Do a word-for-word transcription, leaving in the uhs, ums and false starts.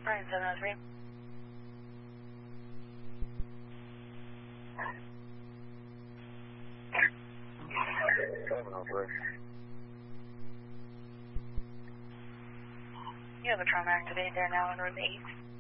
Brian seven oh three. seven oh three. You have a trauma activate there now on room eight.